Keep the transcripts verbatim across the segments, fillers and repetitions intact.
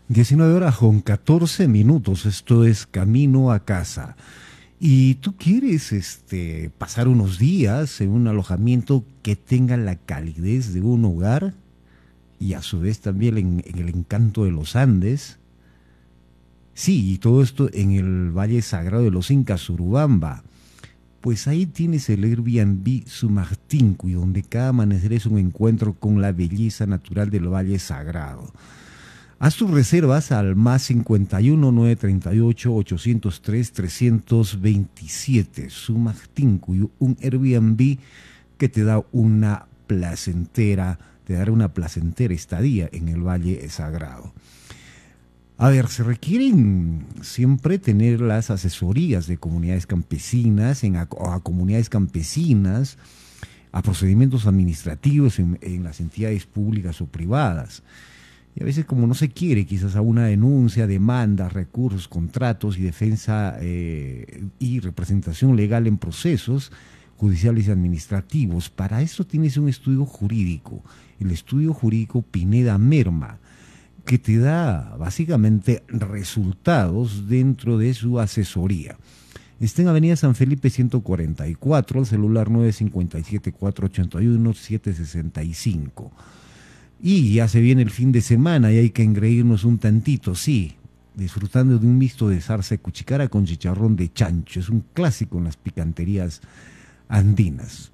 diecinueve horas con catorce minutos, esto es Camino a Casa. Y tú quieres este, pasar unos días en un alojamiento que tenga la calidez de un hogar y a su vez también en, en el encanto de los Andes. Sí, y todo esto en el Valle Sagrado de los Incas, Urubamba. Pues ahí tienes el Airbnb Sumartincuy, donde cada amanecer es un encuentro con la belleza natural del Valle Sagrado. Haz tus reservas al más cincuenta y uno, novecientos treinta y ocho, ochocientos tres, trescientos veintisiete. Sumartincuy, un Airbnb que te da una placentera, te dará una placentera estadía en el Valle Sagrado. A ver, se requieren siempre tener las asesorías de comunidades campesinas, en a, a comunidades campesinas, a procedimientos administrativos en, en las entidades públicas o privadas. Y a veces como no se quiere quizás a una denuncia, demanda, recursos, contratos y defensa eh, y representación legal en procesos judiciales y administrativos. Para eso tienes un estudio jurídico, el estudio jurídico Pineda Merma, que te da básicamente resultados dentro de su asesoría. Está en Avenida San Felipe ciento cuarenta y cuatro, al celular nueve cinco siete, cuatro ocho uno, siete seis cinco. Y ya se viene el fin de semana y hay que engreírnos un tantito, sí, disfrutando de un mixto de zarza de cuchicara con chicharrón de chancho. Es un clásico en las picanterías andinas.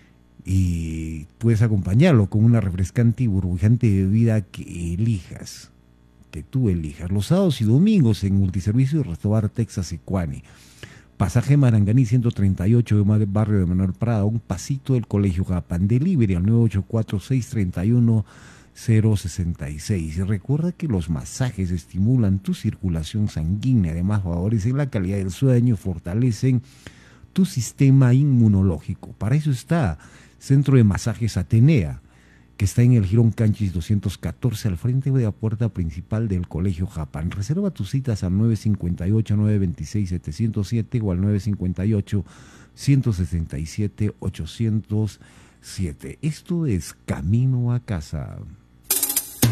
Y puedes acompañarlo con una refrescante y burbujante bebida que elijas, que tú elijas. Los sábados y domingos en Multiservicio Restobar Texas Ecuani. Pasaje Maranganí ciento treinta y ocho, barrio de Manuel Prada, un pasito del Colegio Japán. Delivery al nueve ocho cuatro, seis tres uno, cero seis seis. Y recuerda que los masajes estimulan tu circulación sanguínea, además favorecen la calidad del sueño, fortalecen tu sistema inmunológico. Para eso está Centro de Masajes Atenea, que está en el Girón Canchis doscientos catorce, al frente de la puerta principal del Colegio Japán. Reserva tus citas al nueve cinco ocho, nueve dos seis, siete cero siete o al nueve cinco ocho, uno seis siete, ocho cero siete. Esto es Camino a Casa.